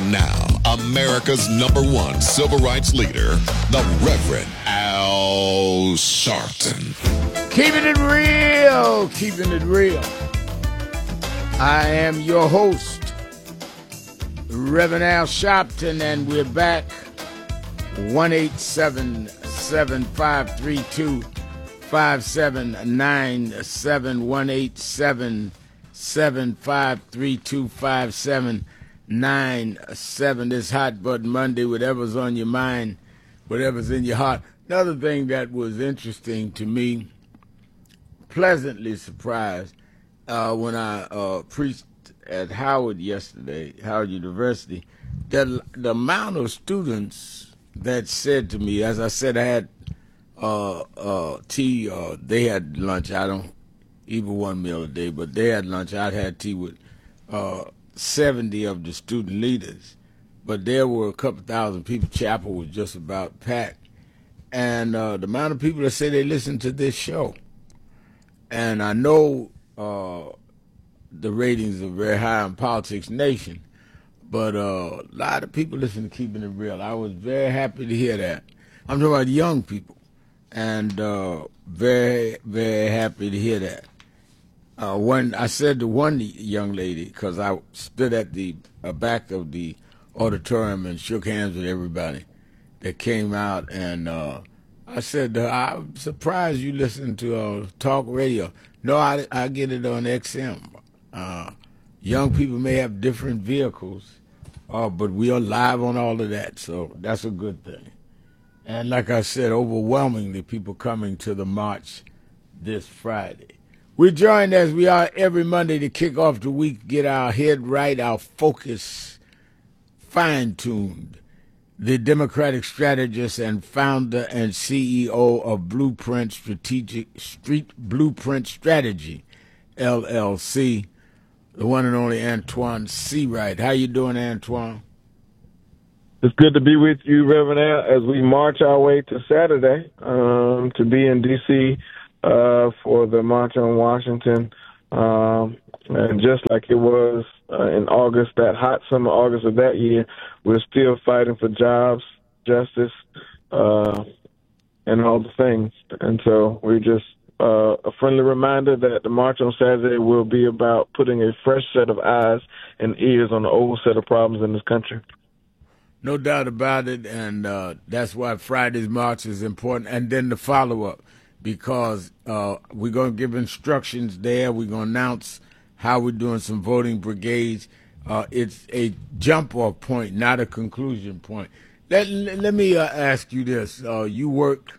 And now, America's #1 civil rights leader, the Reverend Al Sharpton. Keeping it real, keeping it real. I am your host, Reverend Al Sharpton, and we're back. 1-877-532-5797, 1-877-532-5797. This Hot Button Monday, whatever's on your mind, whatever's in your heart. Another thing that was interesting to me, pleasantly surprised, when I preached at Howard yesterday, Howard University, that the amount of students that said to me, as I said, I had tea, they had lunch. I don't eat one meal a day, but they had lunch. I'd had tea with 70 of the student leaders, but there were a couple thousand people. Chapel was just about packed. And the amount of people that say they listen to this show, and I know the ratings are very high on Politics Nation, but a lot of people listen to Keeping It Real. I was very happy to hear that. I'm talking about young people, and very, very happy to hear that. When I said to one young lady, because I stood at the back of the auditorium and shook hands with everybody that came out, and I said, I'm surprised you listen to talk radio. No, I get it on XM. Young people may have different vehicles, but we are live on all of that, so that's a good thing. And like I said, overwhelmingly people coming to the march this Friday. We're joined as we are every Monday to kick off the week, get our head right, our focus fine-tuned. The Democratic strategist and founder and CEO of Blueprint Strategy, LLC, the one and only Antoine Seawright. How you doing, Antoine? It's good to be with you, Reverend Al, as we march our way to Saturday to be in D.C. For the March on Washington. And just like it was in August, that hot summer August of that year, we're still fighting for jobs, justice, and all the things. And so we're just a friendly reminder that the March on Saturday will be about putting a fresh set of eyes and ears on the old set of problems in this country. No doubt about it, and that's why Friday's march is important, and then the follow-up, because we're going to give instructions there. We're going to announce how we're doing some voting brigades. It's a jump-off point, not a conclusion point. Let me ask you this. You work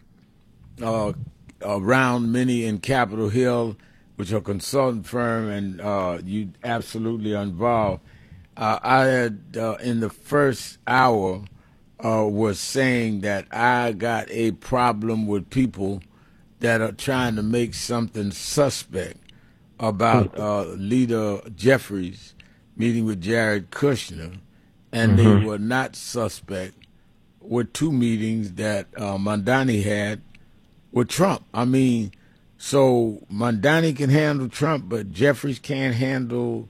around many in Capitol Hill, which are a consultant firm, and you absolutely are involved. I had, in the first hour, was saying that I got a problem with people that are trying to make something suspect about Leader Jeffries meeting with Jared Kushner, and they were not suspect with two meetings that Mamdani had with Trump. I mean, so Mamdani can handle Trump, but Jeffries can't handle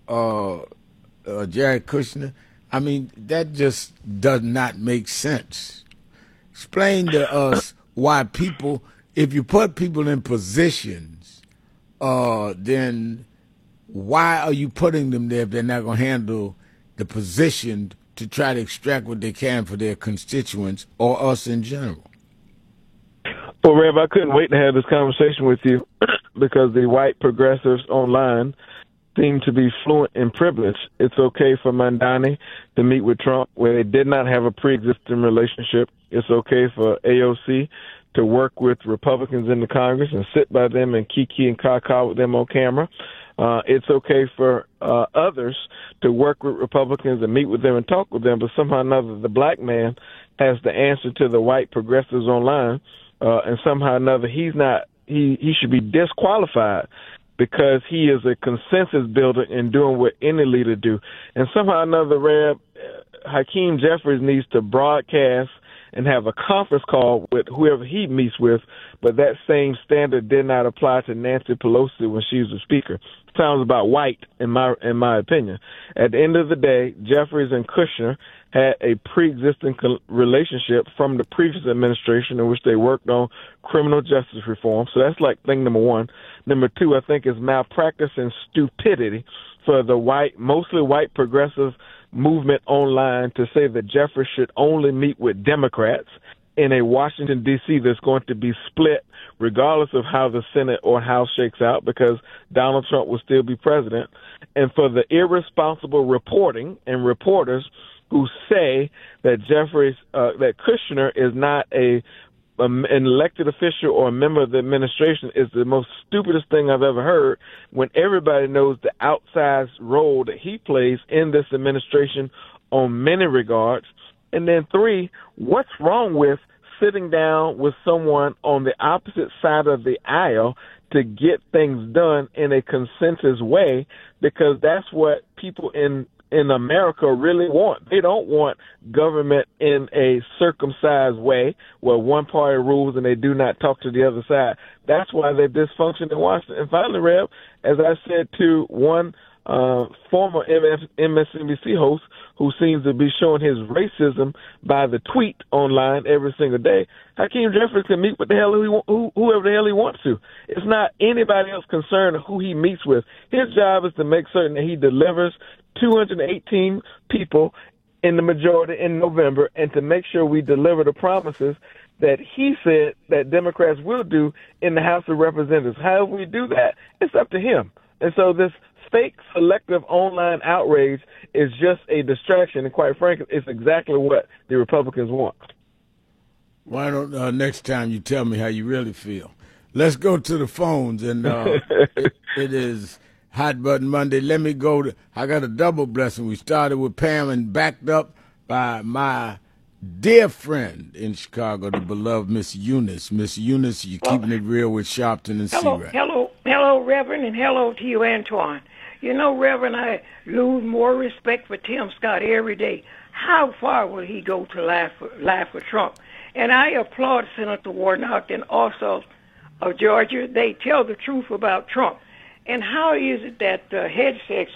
Jared Kushner. I mean, that just does not make sense. Explain to us why people, if you put people in positions, then why are you putting them there if they're not going to handle the position to try to extract what they can for their constituents or us in general? Well, Rev, I couldn't wait to have this conversation with you because the white progressives online seem to be fluent in privilege. It's okay for Mamdani to meet with Trump where they did not have a pre-existing relationship. It's okay for AOC to work with Republicans in the Congress and sit by them and kiki and caca with them on camera. It's okay for others to work with Republicans and meet with them and talk with them, but somehow or another the black man has the answer to the white progressives online, and somehow or another he should be disqualified because he is a consensus builder in doing what any leader do. And somehow or another, Reb, Hakeem Jeffries needs to broadcast and have a conference call with whoever he meets with, but that same standard did not apply to Nancy Pelosi when she was the speaker. Sounds about white in my opinion. At the end of the day, Jeffries and Kushner had a pre-existing relationship from the previous administration in which they worked on criminal justice reform. So that's like thing number one. Number two, I think, is malpractice and stupidity for the mostly white progressive movement online to say that Jeffries should only meet with Democrats in a Washington, D.C. that's going to be split regardless of how the Senate or House shakes out, because Donald Trump will still be president. And for the irresponsible reporting and reporters who say that that Kushner is not an elected official or a member of the administration is the most stupidest thing I've ever heard, when everybody knows the outsized role that he plays in this administration on many regards. And then three, what's wrong with sitting down with someone on the opposite side of the aisle to get things done in a consensus way? Because that's what people in America really want. They don't want government in a circumcised way where one party rules and they do not talk to the other side. That's why they're dysfunctional in Washington. And finally, Rev, as I said to one former MSNBC host who seems to be showing his racism by the tweet online every single day, Hakeem Jeffries can meet with whoever the hell he wants to. It's not anybody else concerned who he meets with. His job is to make certain that he delivers 218 people in the majority in November, and to make sure we deliver the promises that he said that Democrats will do in the House of Representatives. How we do that, it's up to him. And so this fake selective online outrage is just a distraction, and quite frankly, it's exactly what the Republicans want. Why don't next time you tell me how you really feel? Let's go to the phones, and it is Hot Button Monday. Let me go I got a double blessing. We started with Pam and backed up by my dear friend in Chicago, the beloved Miss Eunice. Miss Eunice, you're keeping it real with Sharpton and Seawright. Hello, Reverend, and hello to you, Antoine. You know, Reverend, I lose more respect for Tim Scott every day. How far will he go to laugh for Trump? And I applaud Senator Warnock and also of Georgia. They tell the truth about Trump. And how is it that head sex